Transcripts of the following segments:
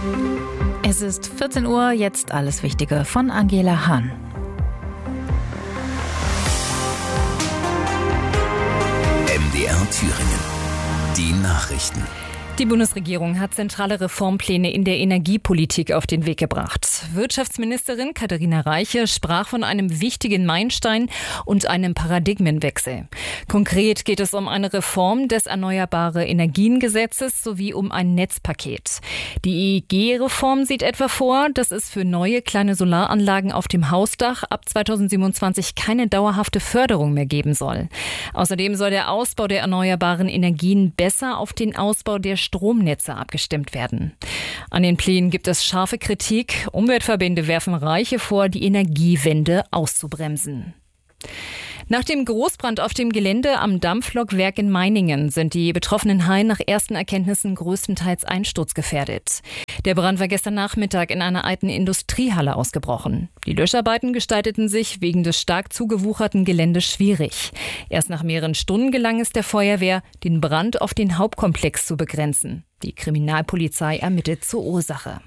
Es ist 14 Uhr, jetzt alles Wichtige von Angela Hahn. MDR Thüringen. Die Nachrichten. Die Bundesregierung hat zentrale Reformpläne in der Energiepolitik auf den Weg gebracht. Wirtschaftsministerin Katharina Reiche sprach von einem wichtigen Meilenstein und einem Paradigmenwechsel. Konkret geht es um eine Reform des Erneuerbare-Energien-Gesetzes sowie um ein Netzpaket. Die EEG-Reform sieht etwa vor, dass es für neue kleine Solaranlagen auf dem Hausdach ab 2027 keine dauerhafte Förderung mehr geben soll. Außerdem soll der Ausbau der erneuerbaren Energien besser auf den Ausbau der Stromnetze abgestimmt werden. An den Plänen gibt es scharfe Kritik. Umweltverbände werfen Reiche vor, die Energiewende auszubremsen. Nach dem Großbrand auf dem Gelände am Dampflokwerk in Meiningen sind die betroffenen Hallen nach ersten Erkenntnissen größtenteils einsturzgefährdet. Der Brand war gestern Nachmittag in einer alten Industriehalle ausgebrochen. Die Löscharbeiten gestalteten sich wegen des stark zugewucherten Geländes schwierig. Erst nach mehreren Stunden gelang es der Feuerwehr, den Brand auf den Hauptkomplex zu begrenzen. Die Kriminalpolizei ermittelt zur Ursache.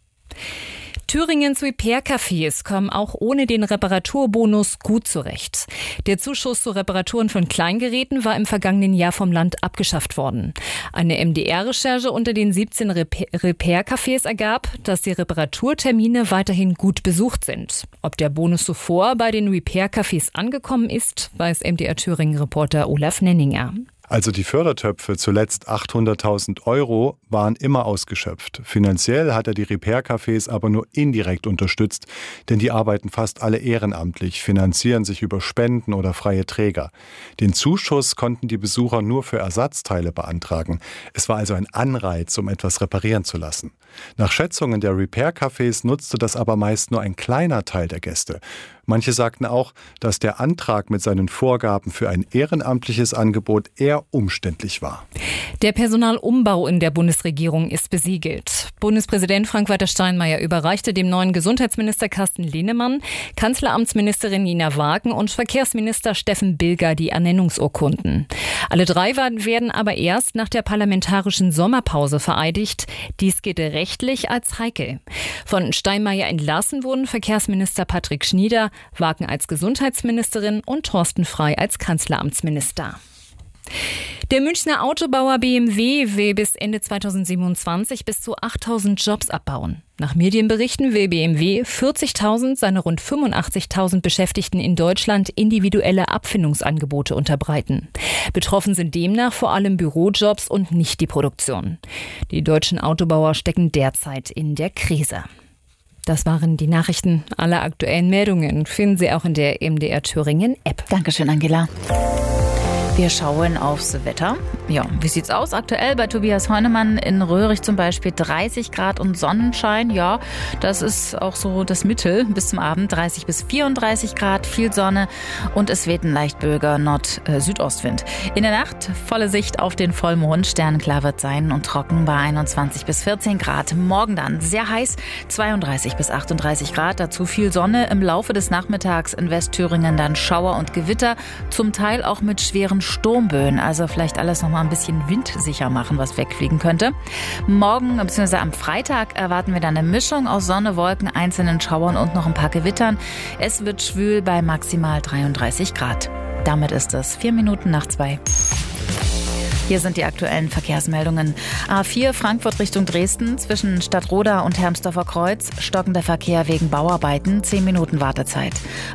Thüringens Repair-Cafés kommen auch ohne den Reparaturbonus gut zurecht. Der Zuschuss zu Reparaturen von Kleingeräten war im vergangenen Jahr vom Land abgeschafft worden. Eine MDR-Recherche unter den 17 Repair-Cafés ergab, dass die Reparaturtermine weiterhin gut besucht sind. Ob der Bonus zuvor bei den Repair-Cafés angekommen ist, weiß MDR Thüringen-Reporter Olaf Nenninger. Also die Fördertöpfe, zuletzt 800.000 Euro, waren immer ausgeschöpft. Finanziell hat er die Repair-Cafés aber nur indirekt unterstützt, denn die arbeiten fast alle ehrenamtlich, finanzieren sich über Spenden oder freie Träger. Den Zuschuss konnten die Besucher nur für Ersatzteile beantragen. Es war also ein Anreiz, um etwas reparieren zu lassen. Nach Schätzungen der Repair-Cafés nutzte das aber meist nur ein kleiner Teil der Gäste. Manche sagten auch, dass der Antrag mit seinen Vorgaben für ein ehrenamtliches Angebot eher umständlich war. Der Personalumbau in der Bundesregierung ist besiegelt. Bundespräsident Frank-Walter Steinmeier überreichte dem neuen Gesundheitsminister Carsten Linnemann, Kanzleramtsministerin Nina Wagen und Verkehrsminister Steffen Bilger die Ernennungsurkunden. Alle drei werden aber erst nach der parlamentarischen Sommerpause vereidigt. Dies gilt rechtlich als heikel. Von Steinmeier entlassen wurden Verkehrsminister Patrick Schnieder, Wagen als Gesundheitsministerin und Thorsten Frey als Kanzleramtsminister. Der Münchner Autobauer BMW will bis Ende 2027 bis zu 8.000 Jobs abbauen. Nach Medienberichten will BMW 40.000 seiner rund 85.000 Beschäftigten in Deutschland individuelle Abfindungsangebote unterbreiten. Betroffen sind demnach vor allem Bürojobs und nicht die Produktion. Die deutschen Autobauer stecken derzeit in der Krise. Das waren die Nachrichten. Alle aktuellen Meldungen finden Sie auch in der MDR Thüringen App. Dankeschön, Angela. Wir schauen aufs Wetter. Ja, wie sieht's aus? Aktuell bei Tobias Heunemann in Röhrig zum Beispiel 30 Grad und Sonnenschein. Ja, das ist auch so das Mittel bis zum Abend. 30 bis 34 Grad, viel Sonne und es weht ein leicht böiger Nord-Südostwind. In der Nacht volle Sicht auf den Vollmond. Sternenklar wird sein und trocken bei 21 bis 14 Grad. Morgen dann sehr heiß, 32 bis 38 Grad. Dazu viel Sonne. Im Laufe des Nachmittags in Westthüringen dann Schauer und Gewitter. Zum Teil auch mit schweren Sturmböen, also vielleicht alles noch mal ein bisschen windsicher machen, was wegfliegen könnte. Morgen bzw. am Freitag erwarten wir dann eine Mischung aus Sonne, Wolken, einzelnen Schauern und noch ein paar Gewittern. Es wird schwül bei maximal 33 Grad. Damit ist es 4 Minuten nach 2. Hier sind die aktuellen Verkehrsmeldungen. A4 Frankfurt Richtung Dresden zwischen Stadtroda und Hermsdorfer Kreuz. Stockender Verkehr wegen Bauarbeiten, 10 Minuten Wartezeit.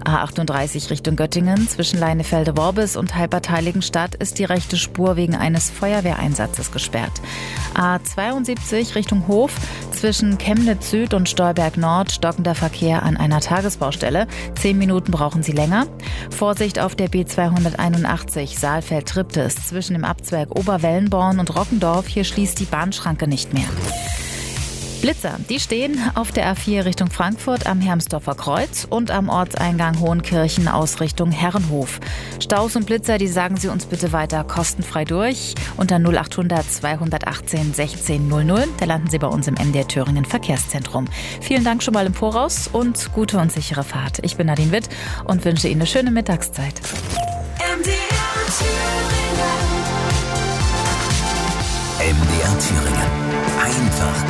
A38 Richtung Göttingen zwischen Leinefelde-Worbis und Halbertheiligenstadt ist die rechte Spur wegen eines Feuerwehreinsatzes gesperrt. A72 Richtung Hof zwischen Chemnitz Süd und Stolberg Nord. Stockender Verkehr an einer Tagesbaustelle. 10 Minuten brauchen Sie länger. Vorsicht auf der B281 Saalfeld-Triptis zwischen dem Abzweig Oberwellenborn und Rockendorf. Hier schließt die Bahnschranke nicht mehr. Blitzer, die stehen auf der A4 Richtung Frankfurt am Hermsdorfer Kreuz und am Ortseingang Hohenkirchen aus Richtung Herrenhof. Staus und Blitzer, die sagen Sie uns bitte weiter kostenfrei durch unter 0800 218 16 00. Da landen Sie bei uns im MDR Thüringen Verkehrszentrum. Vielen Dank schon mal im Voraus und gute und sichere Fahrt. Ich bin Nadine Witt und wünsche Ihnen eine schöne Mittagszeit. MDR Thüringen. Einfach